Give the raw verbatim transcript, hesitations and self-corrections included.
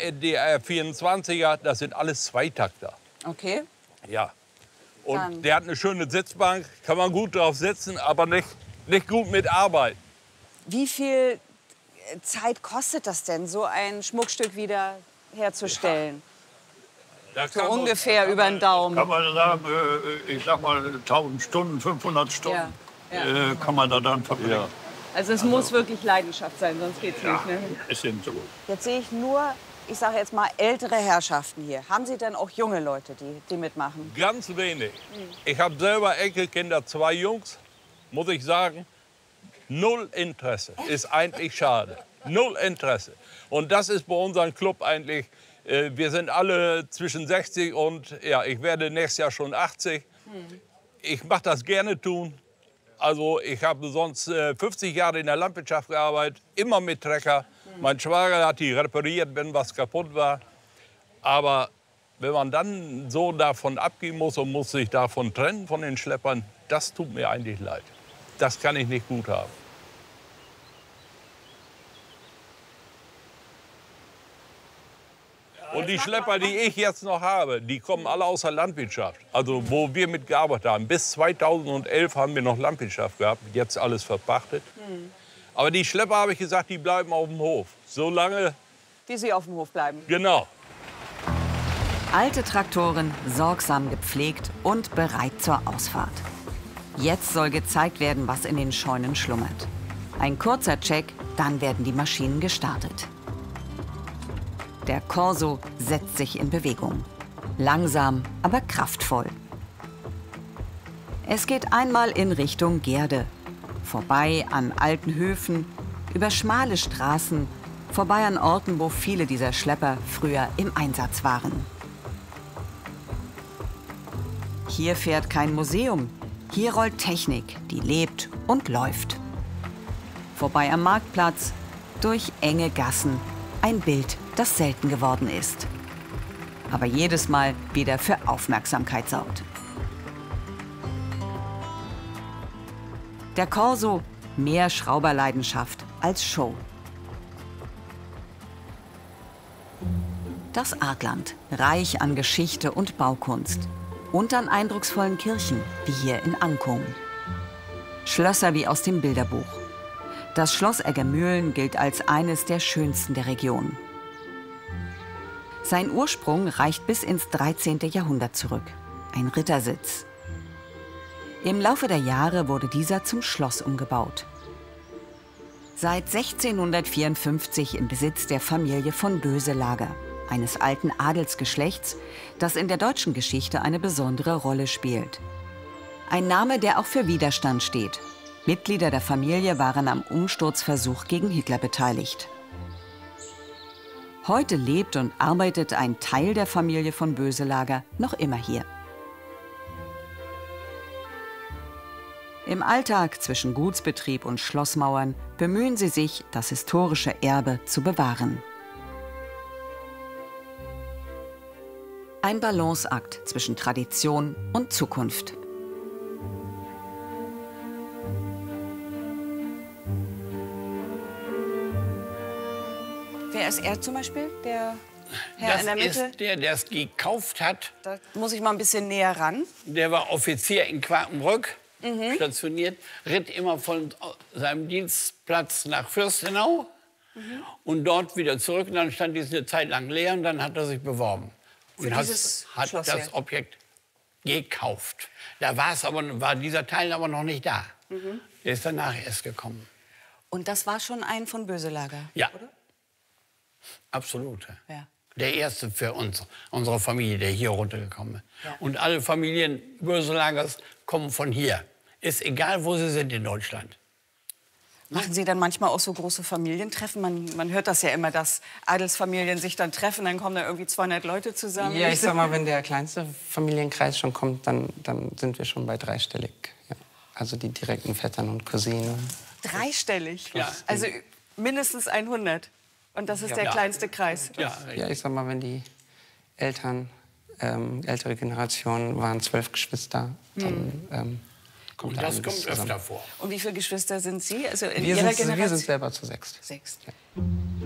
D R vierundzwanziger, das sind alles Zweitakter. Okay. Ja. Und Dann. der hat eine schöne Sitzbank, kann man gut drauf sitzen, aber nicht, nicht gut mit Arbeit. Wie viel Zeit kostet das denn, so ein Schmuckstück wieder herzustellen? Da So kann man- ungefähr über den Daumen. Kann man sagen, äh, ich sag mal tausend Stunden, fünfhundert Stunden Ja, ja. Äh, kann man da dann verbringen. Ja. Also es muss wirklich Leidenschaft sein, sonst geht's Ja, nicht. Ne? ist eben so. Jetzt sehe ich nur, ich sage jetzt mal, ältere Herrschaften hier. Haben Sie denn auch junge Leute, die, die mitmachen? Ganz wenig. Ich habe selber Enkelkinder, zwei Jungs, muss ich sagen. Null Interesse. Ist eigentlich schade. Null Interesse. Und das ist bei unserem Club eigentlich. Äh, wir sind alle zwischen sechzig und, ja, ich werde nächstes Jahr schon achtzig. Ich mache das gerne tun. Also ich habe sonst äh, fünfzig Jahre in der Landwirtschaft gearbeitet, immer mit Trecker. Mein Schwager hat die repariert, wenn was kaputt war. Aber wenn man dann so davon abgehen muss und muss sich davon trennen, von den Schleppern, das tut mir eigentlich leid. Das kann ich nicht gut haben. Und die Schlepper, die ich jetzt noch habe, die kommen alle aus der Landwirtschaft. Also wo wir mitgearbeitet haben. Bis zweitausendelf haben wir noch Landwirtschaft gehabt, jetzt alles verpachtet. Aber die Schlepper, habe ich gesagt, die bleiben auf dem Hof. Solange, Die Sie auf dem Hof bleiben. genau. Alte Traktoren, sorgsam gepflegt und bereit zur Ausfahrt. Jetzt soll gezeigt werden, was in den Scheunen schlummert. Ein kurzer Check, dann werden die Maschinen gestartet. Der Corso setzt sich in Bewegung. Langsam, aber kraftvoll. Es geht einmal in Richtung Gerde. Vorbei an alten Höfen, über schmale Straßen, vorbei an Orten, wo viele dieser Schlepper früher im Einsatz waren. Hier fährt kein Museum. Hier rollt Technik, die lebt und läuft. Vorbei am Marktplatz, durch enge Gassen. Ein Bild, das selten geworden ist. Aber jedes Mal wieder für Aufmerksamkeit sorgt. Der Corso, mehr Schrauberleidenschaft als Show. Das Argland, reich an Geschichte und Baukunst. Und an eindrucksvollen Kirchen, wie hier in Ankung. Schlösser wie aus dem Bilderbuch. Das Schloss Eggermühlen gilt als eines der schönsten der Region. Sein Ursprung reicht bis ins dreizehnte Jahrhundert zurück. Ein Rittersitz. Im Laufe der Jahre wurde dieser zum Schloss umgebaut. Seit sechzehnhundertvierundfünfzig im Besitz der Familie von Boeselager, eines alten Adelsgeschlechts, das in der deutschen Geschichte eine besondere Rolle spielt. Ein Name, der auch für Widerstand steht. Mitglieder der Familie waren am Umsturzversuch gegen Hitler beteiligt. Heute lebt und arbeitet ein Teil der Familie von Boeselager noch immer hier. Im Alltag zwischen Gutsbetrieb und Schlossmauern bemühen sie sich, das historische Erbe zu bewahren. Ein Balanceakt zwischen Tradition und Zukunft. Wer ist er zum Beispiel, der Herr Das in der Mitte? ist der, der es gekauft hat. Da muss ich mal ein bisschen näher ran. Der war Offizier in Quakenbrück, Mhm. stationiert, ritt immer von seinem Dienstplatz nach Fürstenau Mhm. und dort wieder zurück. Und dann stand dies eine Zeit lang leer und dann hat er sich beworben. Für Und hat, dieses hat Schloss das hier. Objekt gekauft. Da war es aber, war dieser Teil aber noch nicht da. Mhm. Der ist danach erst gekommen. Und das war schon ein von Boeselager, Ja, oder? absolut. Ja. Der erste für uns, unsere Familie, der hier runtergekommen ist. Ja. Und alle Familien Boeselagers kommen von hier. Ist egal, wo sie sind in Deutschland. Machen Sie dann manchmal auch so große Familientreffen? Man, man hört das ja immer, dass Adelsfamilien sich dann treffen, dann kommen da irgendwie zweihundert Leute zusammen. Ja, ich sag mal, wenn der kleinste Familienkreis schon kommt, dann, dann sind wir schon bei dreistellig. Ja. Also die direkten Vettern und Cousinen. Dreistellig? Ja. Also mindestens hundert. Und das ist Ja. der Ja. kleinste Kreis. Ja, Ja, ich sag mal, wenn die Eltern, ähm, ältere Generation waren zwölf Geschwister, dann ähm, kommt und da das einiges kommt zusammen. öfter vor. Und wie viele Geschwister sind Sie? Also in Wir Ihrer sind, Generation? wir sind selber zu sechs. Sechs.